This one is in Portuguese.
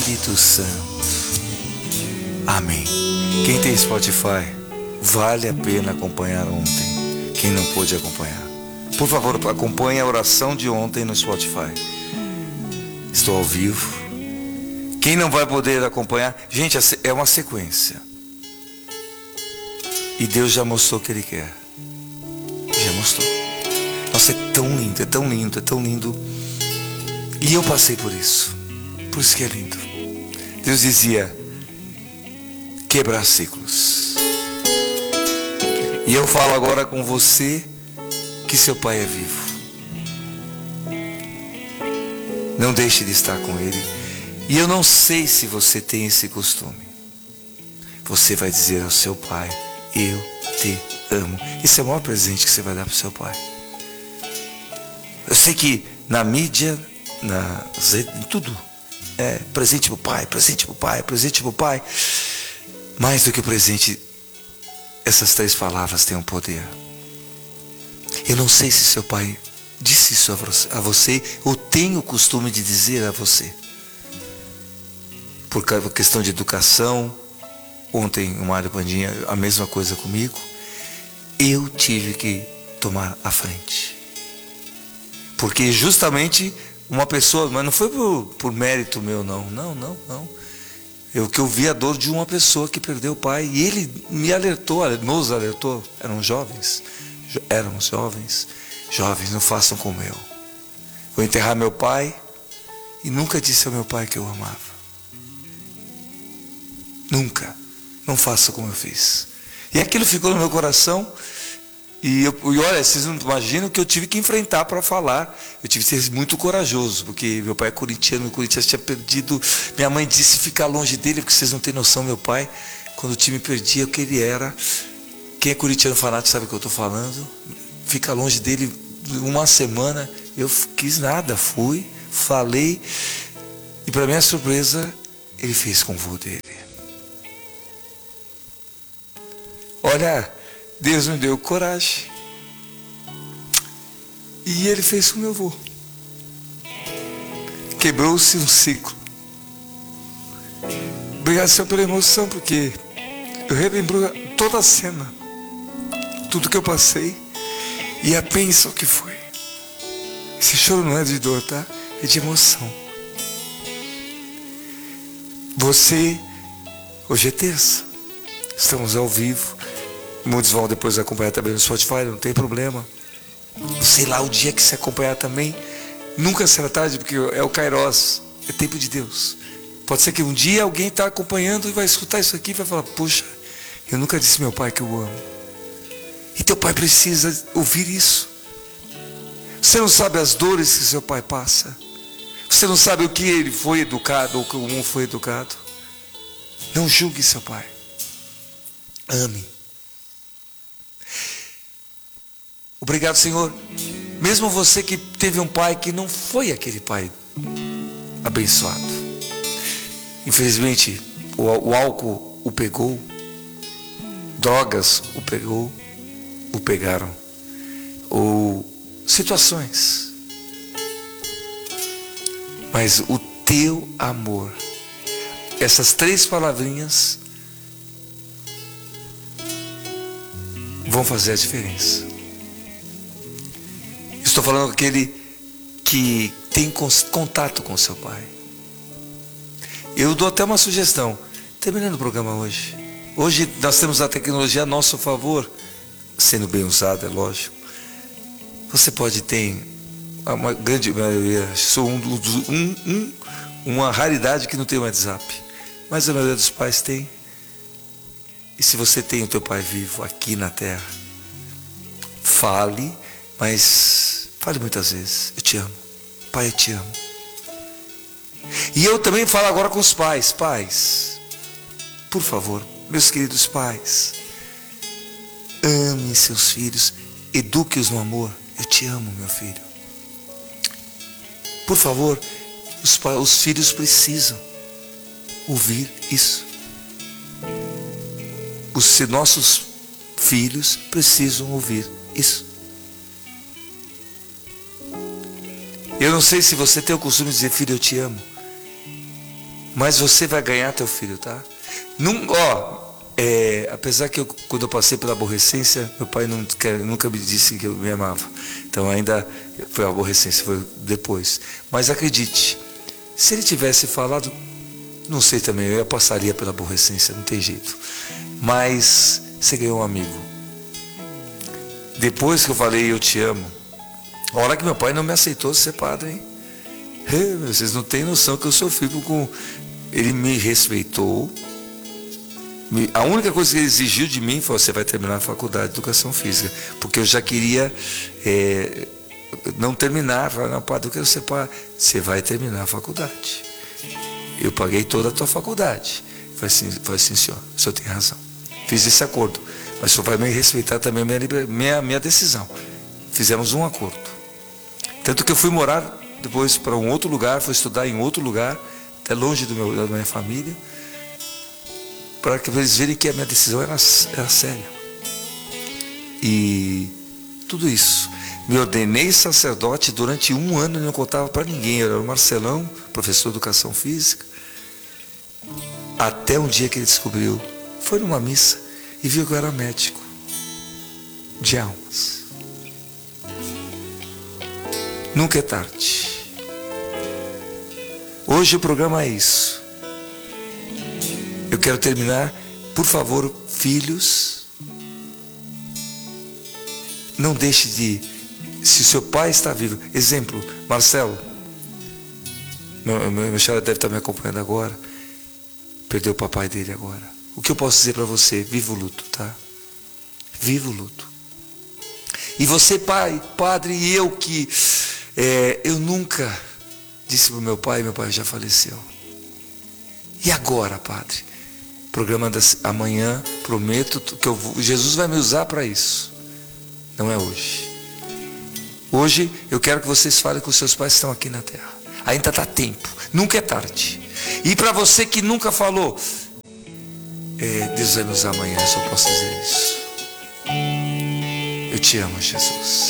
Espírito Santo. Amém. Quem tem Spotify, vale a pena acompanhar ontem. Quem não pôde acompanhar, por favor, acompanhe a oração de ontem no Spotify. Estou ao vivo. Quem não vai poder acompanhar, gente, é uma sequência. E Deus já mostrou o que Ele quer. Já mostrou. Nossa, é tão lindo, é tão lindo, é tão lindo. E eu passei por isso. Por isso que é lindo. Deus dizia: quebrar ciclos. E eu falo agora com você que seu pai é vivo. Não deixe de estar com Ele. E eu não sei se você tem esse costume. Você vai dizer ao seu pai: eu te amo. Esse é o maior presente que você vai dar para o seu pai. Eu sei que na mídia, em tudo, é presente para o pai, presente para o pai, presente para o pai. Mais do que o presente, essas 3 palavras têm um poder. Eu não sei se seu pai disse isso a você, ou tem o costume de dizer a você. Por questão de educação, ontem o Mário Pandinha, a mesma coisa comigo. Eu tive que tomar a frente. Porque justamente uma pessoa, mas não foi por mérito meu, não. Eu vi a dor de uma pessoa que perdeu o pai, e ele me alertou, nos alertou. Éramos jovens, não façam como eu. Vou enterrar meu pai e nunca disse ao meu pai que eu amava. Nunca. Não faça como eu fiz. E aquilo ficou no meu coração. E olha, vocês não imaginam que eu tive que enfrentar para falar. Eu tive que ser muito corajoso, porque meu pai é corintiano, o Corinthians tinha perdido. Minha mãe disse ficar longe dele, porque vocês não têm noção, meu pai, quando o time perdia, o que ele era. Quem é corintiano fanático sabe o que eu estou falando. Fica longe dele uma semana. Eu quis nada, fui, falei. E para minha surpresa, ele fez com o vô dele. Olha, Deus me deu coragem. E ele fez com o meu avô. Quebrou-se um ciclo. Obrigado, Senhor, pela emoção, porque eu relembro toda a cena, tudo que eu passei, e a bênção que foi. Esse choro não é de dor, tá? É de emoção. Você, hoje é terça, estamos ao vivo. Muitos vão depois acompanhar também no Spotify, não tem problema. Sei lá, o dia que se acompanhar também, nunca será tarde, porque é o Kairos, é tempo de Deus. Pode ser que um dia alguém está acompanhando e vai escutar isso aqui e vai falar: puxa, eu nunca disse ao meu pai que eu amo. E teu pai precisa ouvir isso. Você não sabe as dores que seu pai passa. Você não sabe o que ele foi educado ou como foi educado. Não julgue seu pai. Ame. Obrigado, Senhor. Mesmo você que teve um pai que não foi aquele pai abençoado. Infelizmente, o álcool o pegou. Drogas o pegaram. Ou situações. Mas o teu amor, essas 3 palavrinhas vão fazer a diferença. Estou falando com aquele que tem contato com seu pai. Eu dou até uma sugestão. Terminando o programa hoje. Hoje nós temos a tecnologia a nosso favor, sendo bem usada, é lógico. Você pode ter uma grande maioria, sou uma raridade que não tem WhatsApp, mas a maioria dos pais tem. E se você tem o teu pai vivo aqui na terra, fale, mas fale muitas vezes: eu te amo, pai, eu te amo. E eu também falo agora com os pais. Pais, por favor, meus queridos pais, amem seus filhos, eduque-os no amor. Eu te amo, meu filho. Por favor, os filhos precisam ouvir isso. Os nossos filhos precisam ouvir isso. Eu não sei se você tem o costume de dizer: filho, eu te amo. Mas você vai ganhar teu filho, tá? Não, apesar que quando eu passei pela aborrecência, meu pai nunca me disse que eu me amava. Então ainda foi a aborrecência, foi depois. Mas acredite, se ele tivesse falado, não sei também, eu passaria pela aborrecência, não tem jeito. Mas você ganhou um amigo. Depois que eu falei eu te amo, a hora que meu pai não me aceitou ser padre, hein? Vocês não têm noção que eu sofri com... Ele me respeitou. A única coisa que ele exigiu de mim foi: você vai terminar a faculdade de educação física. Porque eu já queria não terminar. Falei: não, padre, eu quero ser padre. Você vai terminar a faculdade. Eu paguei toda a tua faculdade. Falei assim, senhor, o senhor tem razão. Fiz esse acordo. Mas o senhor vai me respeitar também minha decisão. Fizemos um acordo. Tanto que eu fui morar depois para um outro lugar, fui estudar em outro lugar, até longe da minha família, para que eles verem que a minha decisão era séria. E tudo isso. Me ordenei sacerdote durante 1 ano e não contava para ninguém. Eu era o Marcelão, professor de educação física. Até um dia que ele descobriu, foi numa missa e viu que eu era médico de almas. Nunca é tarde. Hoje o programa é isso. Eu quero terminar, por favor, filhos, não deixe de, se seu pai está vivo, exemplo, Marcelo, meu xará deve estar me acompanhando agora, perdeu o papai dele agora. O que eu posso dizer para você? Viva o luto, tá? Viva o luto. E você, pai, padre, e eu que eu nunca disse para o meu pai já faleceu. E agora, padre? Programa amanhã, prometo que Jesus vai me usar para isso. Não é hoje. Hoje eu quero que vocês falem com os seus pais que estão aqui na terra. Ainda dá tempo, nunca é tarde. E para você que nunca falou, Deus vai me usar amanhã, eu só posso dizer isso. Eu te amo, Jesus.